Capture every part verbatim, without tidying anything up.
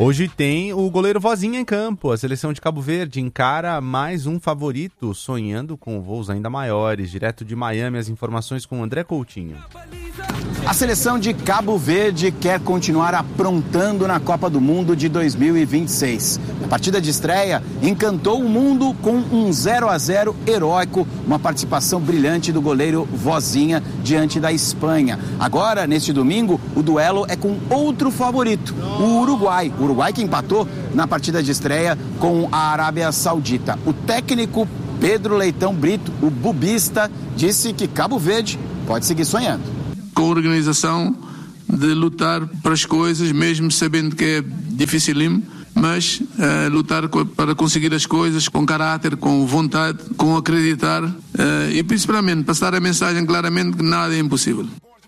Hoje tem o goleiro Vozinha em campo. A seleção de Cabo Verde encara mais um favorito, sonhando com voos ainda maiores. Direto de Miami, as informações com André Coutinho. A seleção de Cabo Verde quer continuar aprontando na Copa do Mundo de dois mil e vinte e seis. A partida de estreia encantou o mundo com um zero a zero heróico, uma participação brilhante do goleiro Vozinha diante da Espanha. Agora, neste domingo, o duelo é com outro favorito, o Uruguai. O Uruguai que empatou na partida de estreia com a Arábia Saudita. O técnico Pedro Leitão Brito, o bubista, disse que Cabo Verde pode seguir sonhando. Com organização de lutar para as coisas, mesmo sabendo que é dificílimo, mas uh, lutar para conseguir as coisas com caráter, com vontade, com acreditar uh, e principalmente passar a mensagem claramente que nada é impossível.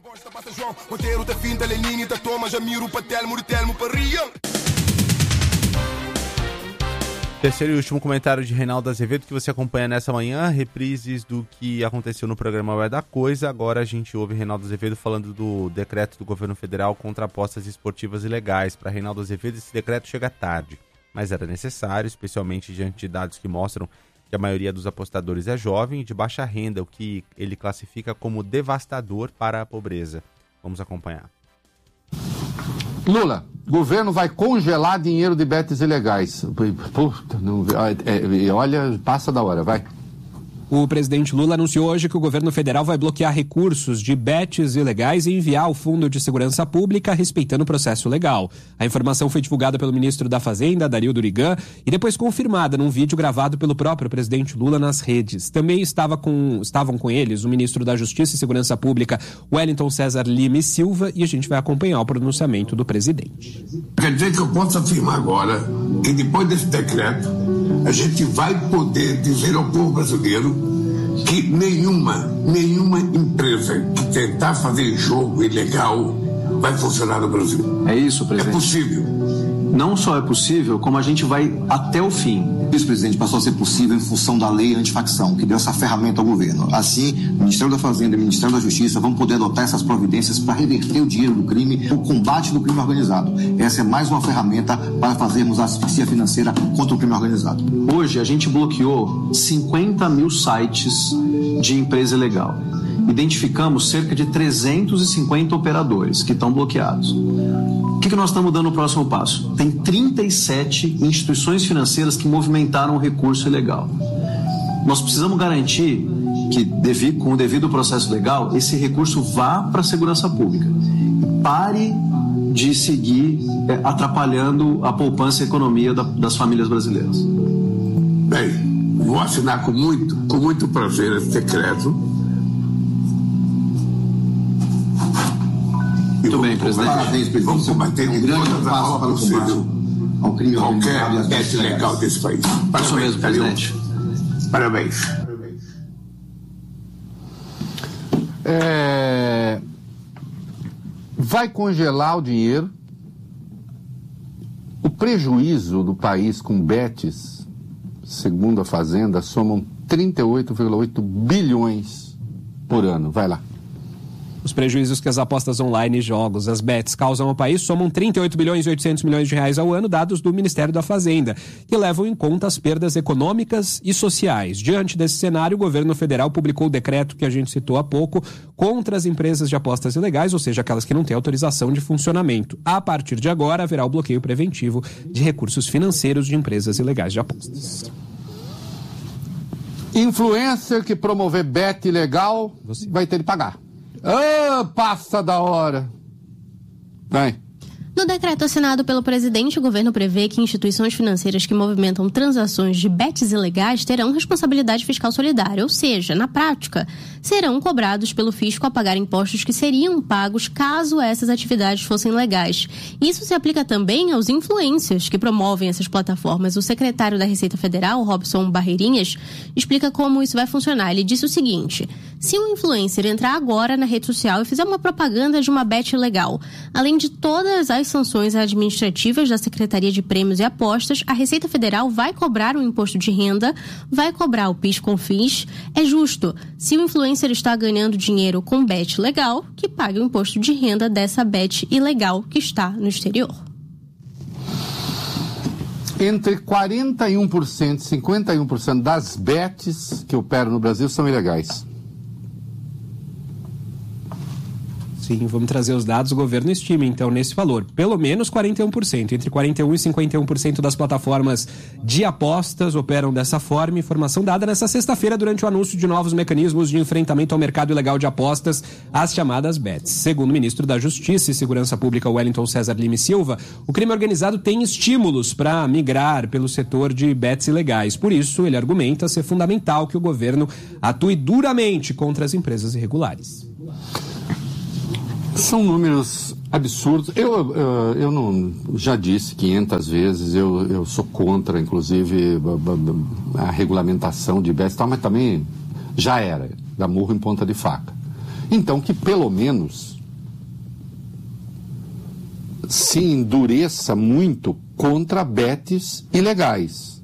Terceiro e último comentário de Reinaldo Azevedo que você acompanha nessa manhã, reprises do que aconteceu no programa Vai da Coisa. Agora a gente ouve Reinaldo Azevedo falando do decreto do governo federal contra apostas esportivas ilegais. Para Reinaldo Azevedo, esse decreto chega tarde, mas era necessário, especialmente diante de dados que mostram que a maioria dos apostadores é jovem e de baixa renda, o que ele classifica como devastador para a pobreza. Vamos acompanhar. Lula, governo vai congelar dinheiro de bets ilegais. Puta, não, é, é, olha, passa da hora, vai. O presidente Lula anunciou hoje que o governo federal vai bloquear recursos de bets ilegais e enviar ao Fundo de Segurança Pública, respeitando o processo legal. A informação foi divulgada pelo ministro da Fazenda, Dario Durigan, e depois confirmada num vídeo gravado pelo próprio presidente Lula nas redes. Também estava com, estavam com eles o ministro da Justiça e Segurança Pública, Wellington César Lima e Silva, e a gente vai acompanhar o pronunciamento do presidente. Quer dizer que eu posso afirmar agora que depois desse decreto a gente vai poder dizer ao povo brasileiro que nenhuma, nenhuma empresa que tentar fazer jogo ilegal vai funcionar no Brasil. É isso, presidente. É possível. Não só é possível, como a gente vai até o fim. Isso, presidente, passou a ser possível em função da lei antifacção, que deu essa ferramenta ao governo. Assim, o Ministério da Fazenda e o Ministério da Justiça vão poder adotar essas providências para reverter o dinheiro do crime, o combate do crime organizado. Essa é mais uma ferramenta para fazermos a asfixia financeira contra o crime organizado. Hoje, a gente bloqueou cinquenta mil sites de empresa ilegal. Identificamos cerca de trezentos e cinquenta operadores que estão bloqueados. O que, que nós estamos dando no próximo passo? Tem trinta e sete instituições financeiras que movimentaram o recurso ilegal. Nós precisamos garantir que, com o devido processo legal, esse recurso vá para a segurança pública. Pare de seguir é, atrapalhando a poupança e a economia da, das famílias brasileiras. Bem, vou assinar com muito, com muito prazer esse decreto. Muito bem, presidente. Parabéns, presidente. Vamos combater um grande passo para o possível ao crime qualquer bet legal desse país. Parabéns, isso mesmo, presidente. Parabéns. É... Vai congelar o dinheiro. O prejuízo do país com bets, segundo a Fazenda, somam trinta e oito vírgula oito bilhões por ano. Vai lá. Os prejuízos que as apostas online e jogos, as bets, causam ao país somam trinta e oito bilhões e oitocentos milhões de reais ao ano, dados do Ministério da Fazenda, que levam em conta as perdas econômicas e sociais. Diante desse cenário, o governo federal publicou o decreto que a gente citou há pouco contra as empresas de apostas ilegais, ou seja, aquelas que não têm autorização de funcionamento. A partir de agora, haverá o bloqueio preventivo de recursos financeiros de empresas ilegais de apostas. Influencer que promover bet ilegal Você. vai ter de pagar. Ah, passa da hora. Vai. No decreto assinado pelo presidente, o governo prevê que instituições financeiras que movimentam transações de bets ilegais terão responsabilidade fiscal solidária, ou seja, na prática, serão cobrados pelo fisco a pagar impostos que seriam pagos caso essas atividades fossem legais. Isso se aplica também aos influencers que promovem essas plataformas. O secretário da Receita Federal, Robson Barreirinhas, explica como isso vai funcionar. Ele disse o seguinte: se um influencer entrar agora na rede social e fizer uma propaganda de uma bet ilegal, além de todas as sanções administrativas da Secretaria de Prêmios e Apostas, a Receita Federal vai cobrar um imposto de renda, vai cobrar o PIS/COFINS. É justo. Se o influencer está ganhando dinheiro com bet legal, que pague o imposto de renda dessa bet ilegal que está no exterior. Entre quarenta e um por cento e cinquenta e um por cento das bets que operam no Brasil são ilegais. Sim, vamos trazer os dados, o governo estima, então, nesse valor. Pelo menos quarenta e um por cento. Entre quarenta e um por cento e cinquenta e um por cento das plataformas de apostas operam dessa forma. Informação dada nessa sexta-feira durante o anúncio de novos mecanismos de enfrentamento ao mercado ilegal de apostas, as chamadas bets. Segundo o ministro da Justiça e Segurança Pública, Wellington César Lima e Silva, o crime organizado tem estímulos para migrar pelo setor de bets ilegais. Por isso, ele argumenta ser fundamental que o governo atue duramente contra as empresas irregulares. São números absurdos. Eu, eu, eu não, já disse quinhentas vezes, eu, eu sou contra, inclusive, a, a, a regulamentação de bets, mas também já era, dá murro em ponta de faca. Então, que pelo menos se endureça muito contra bets ilegais.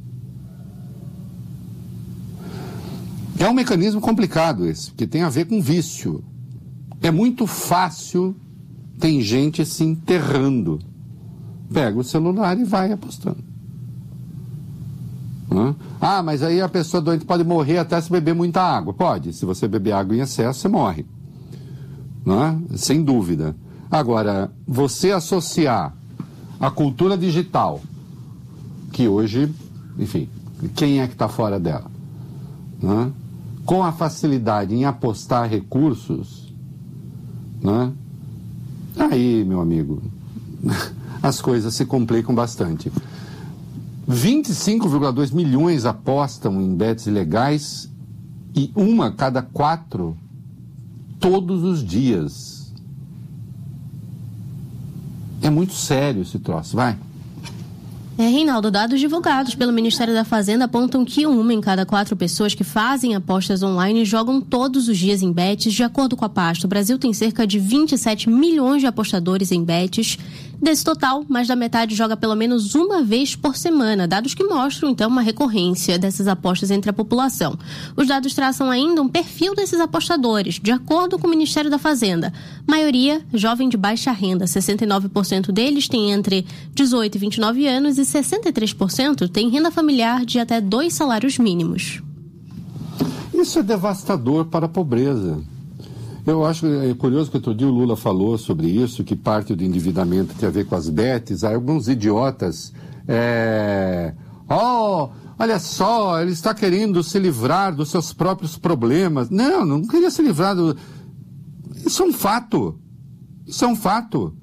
É um mecanismo complicado esse, porque tem a ver com vício. É muito fácil, tem gente se enterrando. Pega o celular e vai apostando. Hã? Ah, mas aí a pessoa doente pode morrer até se beber muita água. Pode, se você beber água em excesso, você morre. Hã? Sem dúvida. Agora, você associar a cultura digital, que hoje, enfim, quem é que está fora dela? Hã? Com a facilidade em apostar recursos, né? Aí, meu amigo, as coisas se complicam bastante. vinte e cinco vírgula dois milhões apostam em bets ilegais e uma a cada quatro todos os dias. É muito sério esse troço, vai. É, Reinaldo, dados divulgados pelo Ministério da Fazenda apontam que uma em cada quatro pessoas que fazem apostas online jogam todos os dias em bets. De acordo com a pasta, o Brasil tem cerca de vinte e sete milhões de apostadores em bets. Desse total, mais da metade joga pelo menos uma vez por semana, dados que mostram, então, uma recorrência dessas apostas entre a população. Os dados traçam ainda um perfil desses apostadores, de acordo com o Ministério da Fazenda. Maioria, jovem de baixa renda, sessenta e nove por cento deles têm entre dezoito e vinte e nove anos e sessenta e três por cento têm renda familiar de até dois salários mínimos. Isso é devastador para a pobreza. Eu acho é curioso que outro dia o Lula falou sobre isso, que parte do endividamento tem a ver com as bets. Aí alguns idiotas, é... oh, olha só, ele está querendo se livrar dos seus próprios problemas. Não, não queria se livrar do... Isso é um fato. Isso é um fato.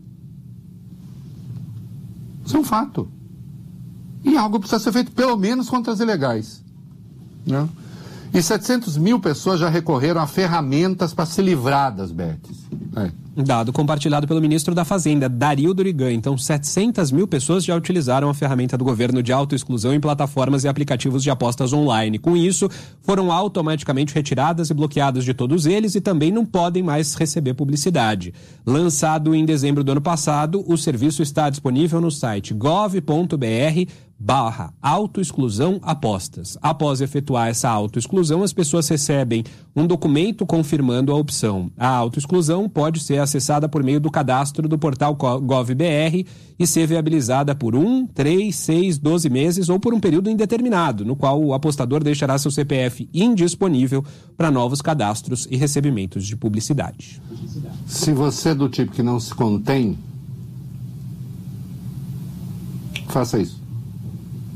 Isso é um fato. E algo precisa ser feito, pelo menos, contra as ilegais. Né? E setecentas mil pessoas já recorreram a ferramentas para se livrar das bets. É. Dado compartilhado pelo ministro da Fazenda, Dario Durigan. Então, setecentas mil pessoas já utilizaram a ferramenta do governo de autoexclusão em plataformas e aplicativos de apostas online. Com isso, foram automaticamente retiradas e bloqueadas de todos eles e também não podem mais receber publicidade. Lançado em dezembro do ano passado, o serviço está disponível no site gov ponto br barra autoexclusão apostas. Após efetuar essa autoexclusão, as pessoas recebem um documento confirmando a opção. A autoexclusão pode ser acessada por meio do cadastro do portal GovBR e ser viabilizada por um, três, seis, doze meses ou por um período indeterminado, no qual o apostador deixará seu C P F indisponível para novos cadastros e recebimentos de publicidade. Se você é do tipo que não se contém, faça isso.